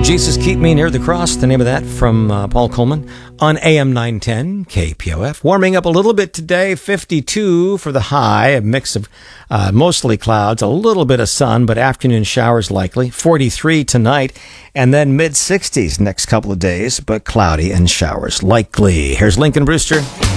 Jesus Keep Me Near the Cross, the name of that from Paul Coleman on AM 910 KPOF. Warming up a little bit today, 52 for the high, a mix of mostly clouds, a little bit of sun, but afternoon showers likely. 43 tonight, and then mid-60s next couple of days, but cloudy and showers likely. Here's Lincoln Brewster.